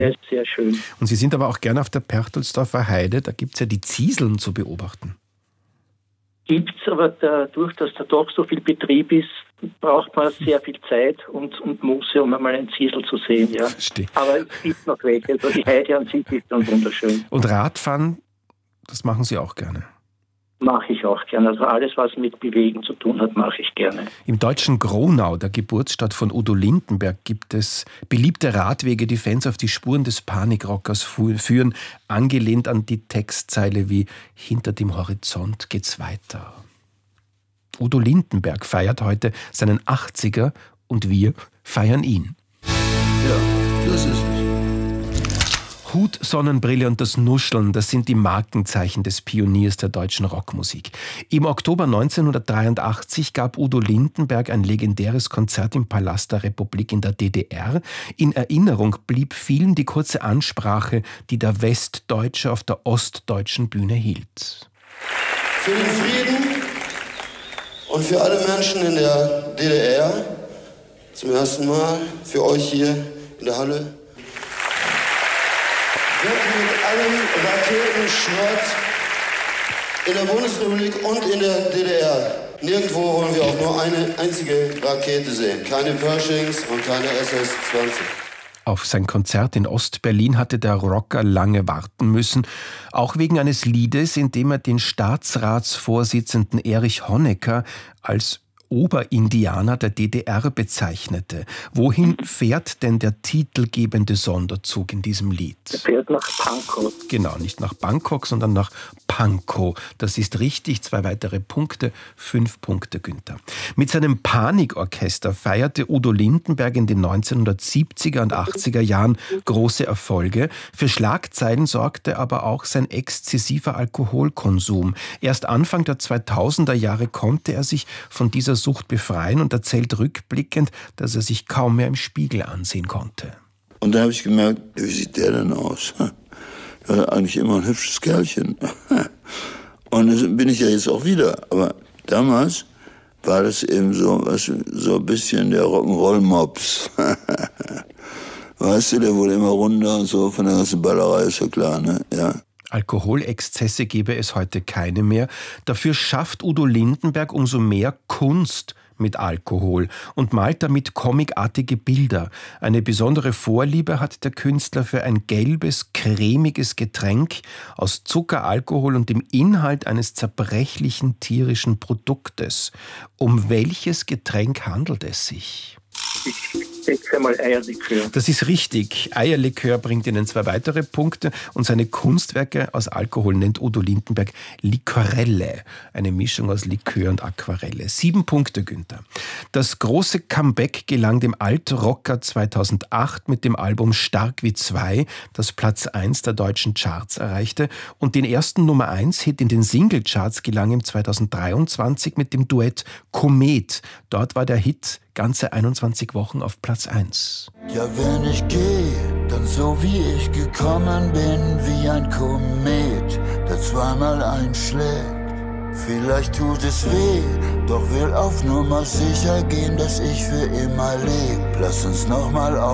Der ist sehr schön. Und Sie sind aber auch gerne auf der Perchtoldsdorfer Heide, da gibt es ja die Zieseln zu beobachten. Gibt's, aber dadurch, dass da doch so viel Betrieb ist, braucht man sehr viel Zeit und Muße, um einmal einen Ziesel zu sehen. Ja. Verstehe. Aber es gibt noch welche. Also die Heide an sich ist dann wunderschön. Und Radfahren, das machen Sie auch gerne? Mache ich auch gerne. Also alles, was mit Bewegen zu tun hat, mache ich gerne. Im deutschen Gronau, der Geburtsstadt von Udo Lindenberg, gibt es beliebte Radwege, die Fans auf die Spuren des Panikrockers führen, angelehnt an die Textzeile wie „Hinter dem Horizont geht's weiter". Udo Lindenberg feiert heute seinen 80er und wir feiern ihn. Ja, das ist es. Hut, Sonnenbrille und das Nuscheln, das sind die Markenzeichen des Pioniers der deutschen Rockmusik. Im Oktober 1983 gab Udo Lindenberg ein legendäres Konzert im Palast der Republik in der DDR. In Erinnerung blieb vielen die kurze Ansprache, die der Westdeutsche auf der ostdeutschen Bühne hielt. Für den Frieden und für alle Menschen in der DDR, zum ersten Mal für euch hier in der Halle, wird mit allem Raketenschrott in der Bundesrepublik und in der DDR. Nirgendwo wollen wir auch nur eine einzige Rakete sehen. Keine Pershings und keine SS-20. Auf sein Konzert in Ostberlin hatte der Rocker lange warten müssen, auch wegen eines Liedes, in dem er den Staatsratsvorsitzenden Erich Honecker als Oberindianer der DDR bezeichnete. Wohin fährt denn der titelgebende Sonderzug in diesem Lied? Er fährt nach Pankow. Genau, nicht nach Bangkok, sondern nach Pankow. Das ist richtig, 2 weitere Punkte, 5 Punkte, Günther. Mit seinem Panikorchester feierte Udo Lindenberg in den 1970er und 80er Jahren große Erfolge. Für Schlagzeilen sorgte aber auch sein exzessiver Alkoholkonsum. Erst Anfang der 2000er Jahre konnte er sich von dieser Sucht befreien und erzählt rückblickend, dass er sich kaum mehr im Spiegel ansehen konnte. Und da habe ich gemerkt, wie sieht der denn aus? Ja, eigentlich immer ein hübsches Kerlchen. Und das bin ich ja jetzt auch wieder. Aber damals war das eben so ein bisschen der Rock'n'Roll-Mops. Weißt du, der wurde immer runder und so von der ganzen Ballerei, ist ja klar, ne? Ja. Alkoholexzesse gäbe es heute keine mehr. Dafür schafft Udo Lindenberg umso mehr Kunst mit Alkohol und malt damit comicartige Bilder. Eine besondere Vorliebe hat der Künstler für ein gelbes, cremiges Getränk aus Zucker, Alkohol und dem Inhalt eines zerbrechlichen tierischen Produktes. Um welches Getränk handelt es sich? Ich denke mal Eierlikör. Das ist richtig. Eierlikör bringt Ihnen 2 weitere Punkte und seine Kunstwerke aus Alkohol nennt Udo Lindenberg Liquorelle. Eine Mischung aus Likör und Aquarelle. 7 Punkte, Günther. Das große Comeback gelang dem Altrocker 2008 mit dem Album Stark wie 2, das Platz 1 der deutschen Charts erreichte. Und den ersten Nummer-1-Hit in den Singlecharts gelang ihm 2023 mit dem Duett Komet. Dort war der Hit ganze 21 Wochen auf Platz 1. Ja, wenn ich gehe, dann so wie ich gekommen bin, wie ein Komet, der zweimal einschlägt. Vielleicht tut es weh, doch will auf Nummer sicher gehen, dass ich für immer leb. Lass uns nochmal auf